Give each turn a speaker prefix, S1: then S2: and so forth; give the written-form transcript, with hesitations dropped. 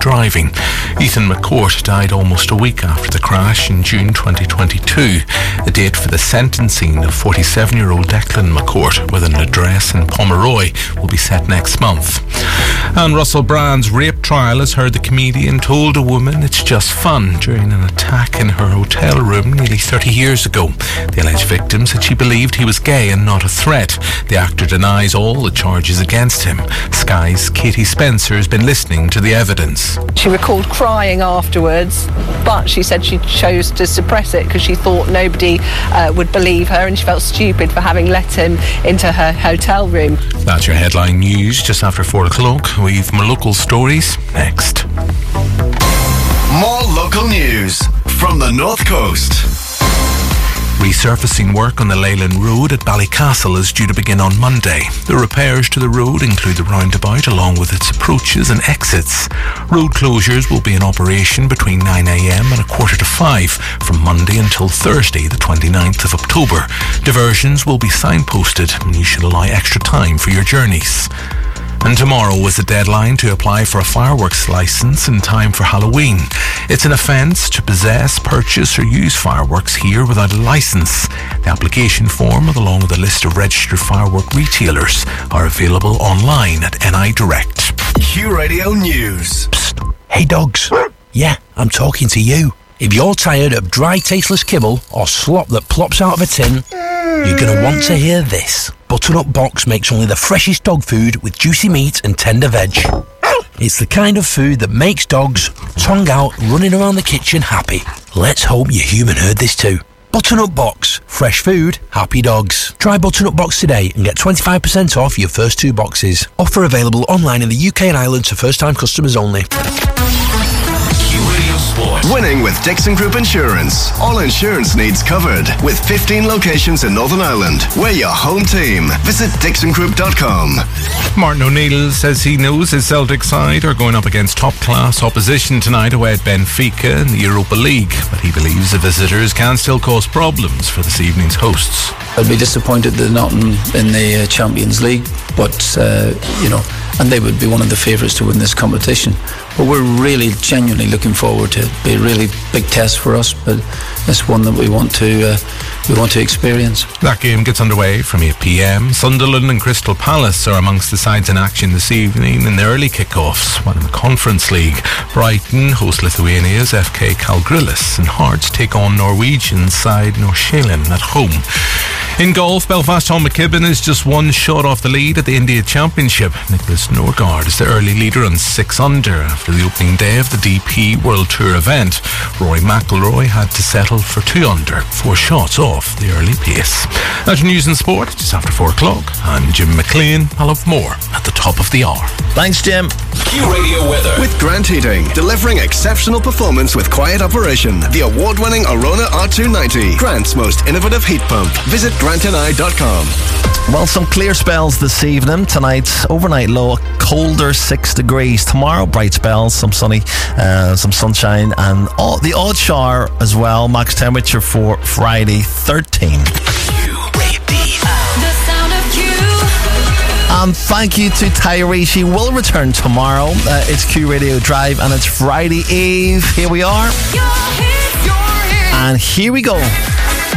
S1: driving. Ethan McCourt died almost a week after the crash in June 2022. The date for the sentencing of 47-year-old Declan McCourt, with an address in Pomeroy, will be set next month. And Russell Brand's rape trial has heard the comedian told a woman it's just fun during an attack in her hotel room nearly 30 years ago. The alleged victim said she believed he was gay and not a threat. The actor denies all the charges against him. Sky's Katie Spencer has been listening to the evidence.
S2: She recalled crying afterwards, but she said she chose to suppress it because she thought nobody would believe her, and she felt stupid for having let him into her hotel room.
S1: That's your headline news just after 4 o'clock. We've more local stories next.
S3: More local news from the North Coast.
S1: Resurfacing work on the Leyland Road at Ballycastle is due to begin on Monday. The repairs to the road include the roundabout along with its approaches and exits. Road closures will be in operation between 9 a.m. and 4:45 from Monday until Thursday, the 29th of October. Diversions will be signposted and you should allow extra time for your journeys. And tomorrow is the deadline to apply for a fireworks licence in time for Halloween. It's an offence to possess, purchase or use fireworks here without a licence. The application form, along with a list of registered firework retailers, are available online at NI Direct.
S3: Q Radio News.
S4: Psst. Hey dogs. Yeah, I'm talking to you. If you're tired of dry, tasteless kibble or slop that plops out of a tin, you're going to want to hear this. Butternut Box makes only the freshest dog food with juicy meat and tender veg. It's the kind of food that makes dogs, tongue out, running around the kitchen happy. Let's hope your human heard this too. Butternut Box. Fresh food, happy dogs. Try Butternut Box today and get 25% off your first 2 boxes. Offer available online in the UK and Ireland to first-time customers only.
S3: Winning with Dixon Group Insurance. All insurance needs covered. With 15 locations in Northern Ireland. We're your home team. Visit dixongroup.com.
S1: Martin O'Neill says he knows his Celtic side are going up against top-class opposition tonight away at Benfica in the Europa League, but he believes the visitors can still cause problems for this evening's hosts.
S5: I'd be disappointed they're not in the Champions League, but, and they would be one of the favourites to win this competition. But we're really genuinely looking forward to it. It'll be a really big test for us, but it's one that we want to experience.
S1: That game gets underway from 8 p.m. Sunderland and Crystal Palace are amongst the sides in action this evening in the early kick-offs, while in the Conference League, Brighton host Lithuania's FK Kalgrilis and Hearts take on Norwegian side Nordsjælland at home. In golf, Belfast Tom McKibben is just one shot off the lead at the India Championship. Nicholas Norgard is the early leader on 6 under after the opening day of the DP World Tour event. Rory McIlroy had to settle for 2 under, 4 shots off the early pace. That's news and sport just after 4 o'clock. I'm Jim McLean. I'll have more at the top of the hour.
S4: Thanks, Jim.
S3: Q Radio weather with Grant Heating, delivering exceptional performance with quiet operation. The award-winning Arona R290, Grant's most innovative heat pump. Visit grantni.com.
S6: Well, some clear spells this evening. Tonight's overnight low, colder 6 degrees. Tomorrow, bright spells, some sunny, some sunshine, and the odd shower as well. Max temperature for Friday, 13. And thank you to Tyree. She will return tomorrow. It's Q Radio Drive and it's Friday Eve. Here we are. And here we go.